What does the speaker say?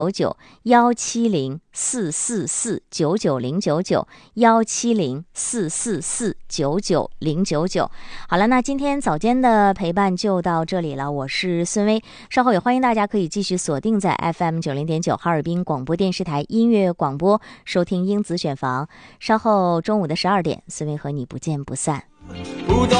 170449999，170449999。好了，那今天早间的陪伴就到这里了，我是孙薇。稍后也欢迎大家可以继续锁定在 FM90.9 哈尔滨广播电视台音乐广播，收听英子选房。稍后中午的12点，孙薇和你不见不散。